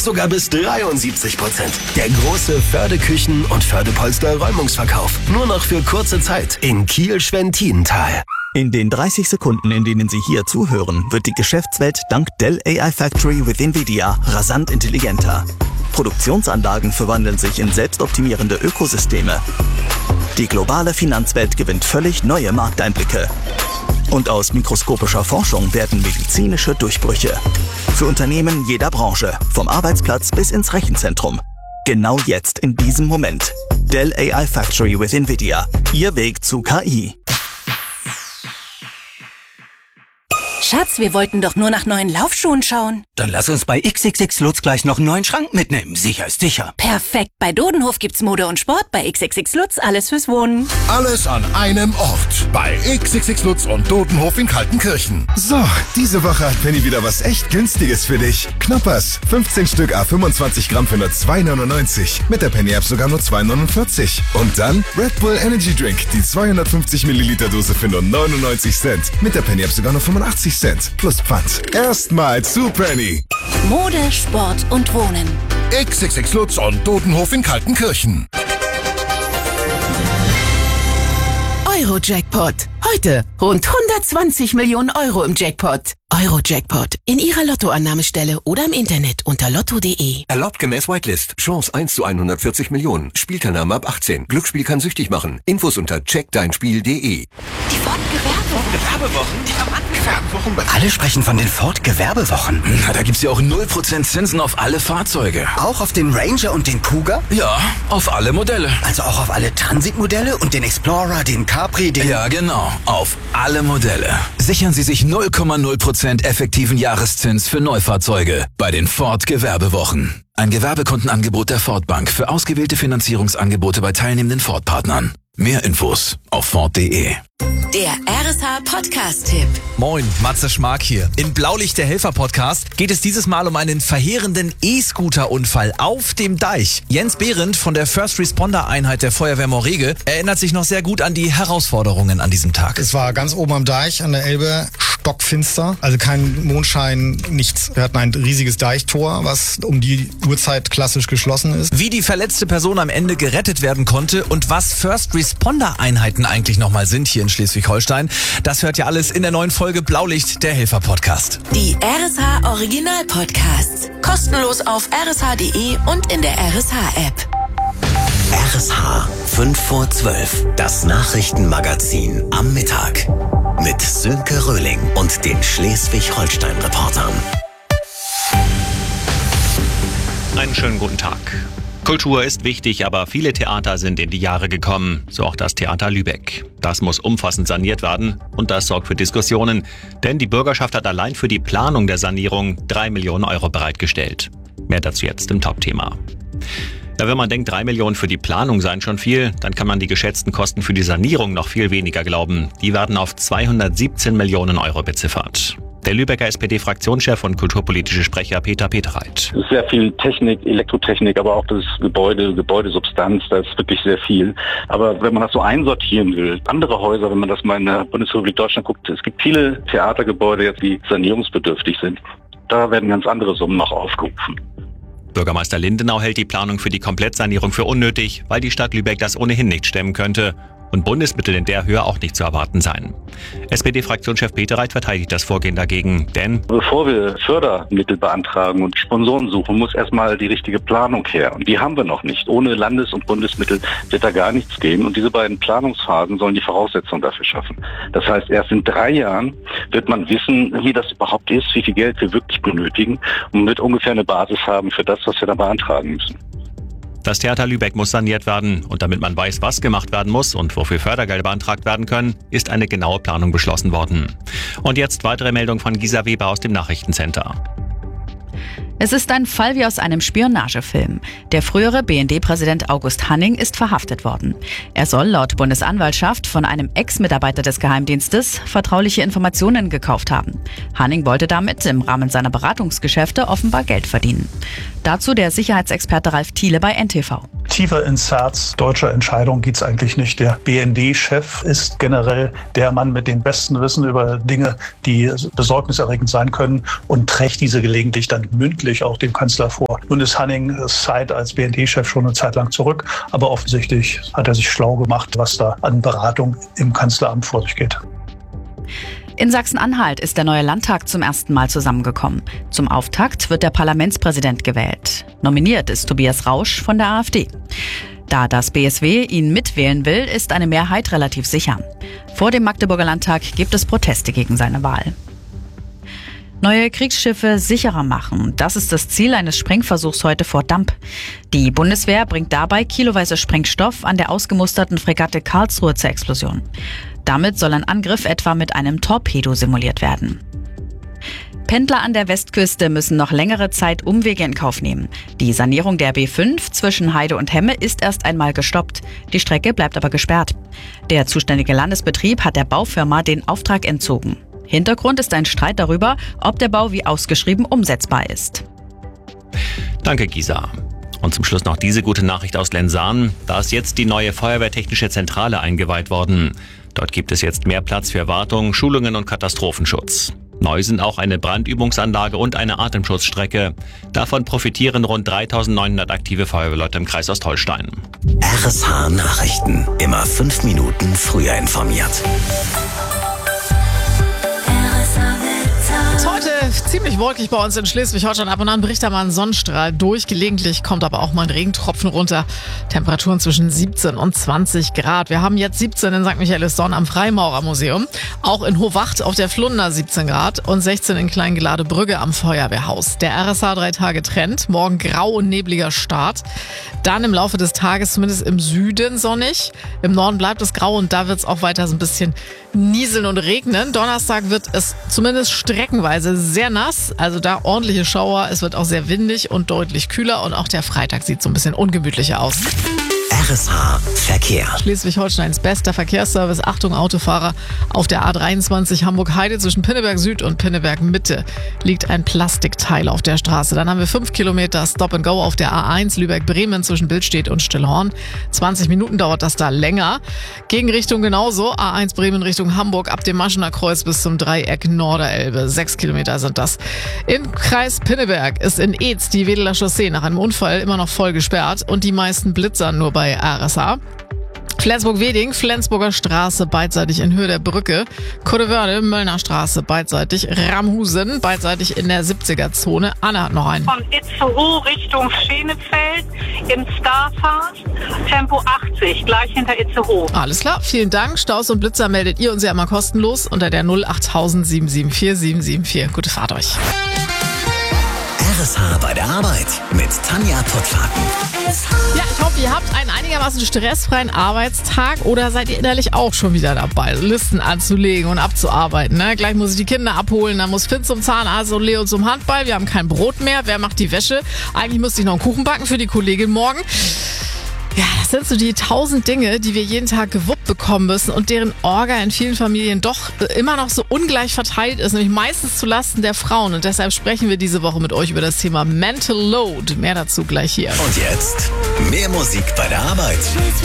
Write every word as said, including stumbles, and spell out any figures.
sogar bis dreiundsiebzig Prozent. Der große Förde-Küchen- und Förde-Polster-Räumungsverkauf. Nur noch für kurze Zeit in Kiel-Schwentinental. In den dreißig Sekunden, in denen Sie hier zuhören, wird die Geschäftswelt dank Dell A I Factory with NVIDIA rasant intelligenter. Produktionsanlagen verwandeln sich in selbstoptimierende Ökosysteme. Die globale Finanzwelt gewinnt völlig neue Markteinblicke. Und aus mikroskopischer Forschung werden medizinische Durchbrüche. Für Unternehmen jeder Branche, vom Arbeitsplatz bis ins Rechenzentrum. Genau jetzt, in diesem Moment. Dell A I Factory with NVIDIA. Ihr Weg zu K I. Schatz, wir wollten doch nur nach neuen Laufschuhen schauen. Dann lass uns bei X X X Lutz gleich noch einen neuen Schrank mitnehmen. Sicher ist sicher. Perfekt. Bei Dodenhof gibt's Mode und Sport. Bei X X X Lutz alles fürs Wohnen. Alles an einem Ort. Bei X X X Lutz und Dodenhof in Kaltenkirchen. So, diese Woche hat Penny wieder was echt Günstiges für dich. Knoppers. fünfzehn Stück à fünfundzwanzig Gramm für nur zwei neunundneunzig. Mit der Penny App sogar nur zwei neunundvierzig. Und dann Red Bull Energy Drink. Die zweihundertfünfzig Milliliter Dose für nur neunundneunzig Cent. Mit der Penny App sogar nur fünfundachtzig Cent. Plus Pfand. Erstmal zu Penny. Mode, Sport und Wohnen. X X X Lutz und Dodenhof in Kaltenkirchen. Euro-Jackpot. Heute rund hundertzwanzig Millionen Euro im Jackpot. Euro-Jackpot. In Ihrer Lottoannahmestelle oder im Internet unter lotto punkt de. Erlaubt gemäß Whitelist. Chance eins zu hundertvierzig Millionen. Spielteilnahme ab achtzehn. Glücksspiel kann süchtig machen. Infos unter check dein spiel punkt de. Die Ford-Gewerbewochen. Gewerbewochen? Die haben angefangen. Alle sprechen von den Ford-Gewerbewochen. Na, da gibt's ja auch null Prozent Zinsen auf alle Fahrzeuge. Auch auf den Ranger und den Kuga? Ja, auf alle Modelle. Also auch auf alle Transitmodelle und den Explorer, den Capri, den... Ja, genau. Auf alle Modelle. Sichern Sie sich null Komma null Prozent effektiven Jahreszins für Neufahrzeuge bei den Ford-Gewerbewochen. Ein Gewerbekundenangebot der Ford Bank für ausgewählte Finanzierungsangebote bei teilnehmenden Ford-Partnern. Mehr Infos auf ford punkt de. Der R S H-Podcast-Tipp. Moin, Matze Schmark hier. In Blaulicht der Helfer-Podcast geht es dieses Mal um einen verheerenden E-Scooter-Unfall auf dem Deich. Jens Behrendt von der First Responder-Einheit der Feuerwehr Morege erinnert sich noch sehr gut an die Herausforderungen an diesem Tag. Es war ganz oben am Deich an der Elbe, stockfinster, also kein Mondschein, nichts. Wir hatten ein riesiges Deichtor, was um die Uhrzeit klassisch geschlossen ist. Wie die verletzte Person am Ende gerettet werden konnte und was First Responder-Einheiten eigentlich nochmal sind hier in Schleswig-Holstein, das hört ihr alles in der neuen Folge Blaulicht, der Helfer-Podcast. Die R S H-Original-Podcasts. Kostenlos auf r s h punkt de und in der R S H-App. R S H fünf vor zwölf. Das Nachrichtenmagazin am Mittag. Mit Sönke Röhling und den Schleswig-Holstein-Reportern. Einen schönen guten Tag. Kultur ist wichtig, aber viele Theater sind in die Jahre gekommen, so auch das Theater Lübeck. Das muss umfassend saniert werden und das sorgt für Diskussionen, denn die Bürgerschaft hat allein für die Planung der Sanierung drei Millionen Euro bereitgestellt. Mehr dazu jetzt im Top-Thema. Ja, wenn man denkt, drei Millionen für die Planung seien schon viel, dann kann man die geschätzten Kosten für die Sanierung noch viel weniger glauben. Die werden auf zweihundertsiebzehn Millionen Euro beziffert. Der Lübecker S P D-Fraktionschef und kulturpolitische Sprecher Peter Peterreit. Es ist sehr viel Technik, Elektrotechnik, aber auch das Gebäude, Gebäudesubstanz, das ist wirklich sehr viel. Aber wenn man das so einsortieren will, andere Häuser, wenn man das mal in der Bundesrepublik Deutschland guckt, es gibt viele Theatergebäude jetzt, die sanierungsbedürftig sind. Da werden ganz andere Summen noch aufgerufen. Bürgermeister Lindenau hält die Planung für die Komplettsanierung für unnötig, weil die Stadt Lübeck das ohnehin nicht stemmen könnte und Bundesmittel in der Höhe auch nicht zu erwarten seien. S P D-Fraktionschef Peterreit verteidigt das Vorgehen dagegen, denn bevor wir Fördermittel beantragen und Sponsoren suchen, muss erstmal die richtige Planung her. Und die haben wir noch nicht. Ohne Landes- und Bundesmittel wird da gar nichts gehen. Und diese beiden Planungsphasen sollen die Voraussetzungen dafür schaffen. Das heißt, erst in drei Jahren wird man wissen, wie das überhaupt ist, wie viel Geld wir wirklich benötigen und wird ungefähr eine Basis haben für das, was wir da beantragen müssen. Das Theater Lübeck muss saniert werden und damit man weiß, was gemacht werden muss und wofür Fördergelder beantragt werden können, ist eine genaue Planung beschlossen worden. Und jetzt weitere Meldung von Gisa Weber aus dem Nachrichtencenter. Es ist ein Fall wie aus einem Spionagefilm. Der frühere B N D-Präsident August Hanning ist verhaftet worden. Er soll laut Bundesanwaltschaft von einem Ex-Mitarbeiter des Geheimdienstes vertrauliche Informationen gekauft haben. Hanning wollte damit im Rahmen seiner Beratungsgeschäfte offenbar Geld verdienen. Dazu der Sicherheitsexperte Ralf Thiele bei N T V. Tiefer ins Herz deutscher Entscheidungen geht's eigentlich nicht. Der B N D-Chef ist generell der Mann mit dem besten Wissen über Dinge, die besorgniserregend sein können und trägt diese gelegentlich dann mündlich auch dem Kanzler vor. Bundeshannings Zeit als B N D-Chef schon eine Zeit lang zurück. Aber offensichtlich hat er sich schlau gemacht, was da an Beratung im Kanzleramt vor sich geht. In Sachsen-Anhalt ist der neue Landtag zum ersten Mal zusammengekommen. Zum Auftakt wird der Parlamentspräsident gewählt. Nominiert ist Tobias Rausch von der AfD. Da das B S W ihn mitwählen will, ist eine Mehrheit relativ sicher. Vor dem Magdeburger Landtag gibt es Proteste gegen seine Wahl. Neue Kriegsschiffe sicherer machen. Das ist das Ziel eines Sprengversuchs heute vor Damp. Die Bundeswehr bringt dabei kiloweise Sprengstoff an der ausgemusterten Fregatte Karlsruhe zur Explosion. Damit soll ein Angriff etwa mit einem Torpedo simuliert werden. Pendler an der Westküste müssen noch längere Zeit Umwege in Kauf nehmen. Die Sanierung der B fünf zwischen Heide und Hemme ist erst einmal gestoppt. Die Strecke bleibt aber gesperrt. Der zuständige Landesbetrieb hat der Baufirma den Auftrag entzogen. Hintergrund ist ein Streit darüber, ob der Bau wie ausgeschrieben umsetzbar ist. Danke, Gisa. Und zum Schluss noch diese gute Nachricht aus Lensahn. Da ist jetzt die neue Feuerwehrtechnische Zentrale eingeweiht worden. Dort gibt es jetzt mehr Platz für Wartung, Schulungen und Katastrophenschutz. Neu sind auch eine Brandübungsanlage und eine Atemschutzstrecke. Davon profitieren rund dreitausendneunhundert aktive Feuerwehrleute im Kreis Ostholstein. R S H Nachrichten. Immer fünf Minuten früher informiert. Heute ziemlich wolkig bei uns in Schleswig-Holstein. Ab und an bricht da mal ein Sonnenstrahl durch. Gelegentlich kommt aber auch mal ein Regentropfen runter. Temperaturen zwischen siebzehn und zwanzig Grad. Wir haben jetzt siebzehn in Sankt Michaelisdorf am Freimaurermuseum. Auch in Hohwacht auf der Flunder siebzehn Grad und sechzehn in Kleingeladebrügge am Feuerwehrhaus. Der R S H drei Tage Trend. Morgen grau und nebliger Start. Dann im Laufe des Tages zumindest im Süden sonnig. Im Norden bleibt es grau und da wird es auch weiter so ein bisschen nieseln und regnen. Donnerstag wird es zumindest streckenweise sehr nass, also da ordentliche Schauer. Es wird auch sehr windig und deutlich kühler und auch der Freitag sieht so ein bisschen ungemütlicher aus. R S H Verkehr. Schleswig-Holsteins bester Verkehrsservice. Achtung Autofahrer. Auf der A dreiundzwanzig Hamburg-Heide zwischen Pinneberg Süd und Pinneberg Mitte liegt ein Plastikteil auf der Straße. Dann haben wir fünf Kilometer Stop and Go auf der A eins Lübeck-Bremen zwischen Billstedt und Stillhorn. zwanzig Minuten dauert das da länger. Gegenrichtung genauso. A eins Bremen Richtung Hamburg ab dem Maschener Kreuz bis zum Dreieck Norderelbe. Sechs Kilometer sind das. Im Kreis Pinneberg ist in Eetz die Wedeler Chaussee nach einem Unfall immer noch voll gesperrt und die meisten blitzern nur bei R S H. Flensburg-Weding, Flensburger Straße beidseitig in Höhe der Brücke. Cottewörde, Möllner Straße beidseitig. Ramhusen beidseitig in der siebziger-Zone. Anne hat noch einen. Von Itzehoe Richtung Schenefeld im Starfast, Tempo achtzig, gleich hinter Itzehoe. Alles klar, vielen Dank. Staus und Blitzer meldet ihr uns ja immer kostenlos unter der null acht sieben sieben vier sieben sieben vier. Gute Fahrt euch. R S H bei der Arbeit mit Tanja Pottlaken. Ja, ich hoffe, ihr habt einen einigermaßen stressfreien Arbeitstag oder seid ihr innerlich auch schon wieder dabei, Listen anzulegen und abzuarbeiten. Ne? Gleich muss ich die Kinder abholen, dann muss Finn zum Zahnarzt und Leo zum Handball. Wir haben kein Brot mehr. Wer macht die Wäsche? Eigentlich müsste ich noch einen Kuchen backen für die Kollegin morgen. Ja, das sind so die tausend Dinge, die wir jeden Tag gewuppt bekommen müssen und deren Orga in vielen Familien doch immer noch so ungleich verteilt ist, nämlich meistens zulasten der Frauen. Und deshalb sprechen wir diese Woche mit euch über das Thema Mental Load. Mehr dazu gleich hier. Und jetzt mehr Musik bei der Arbeit.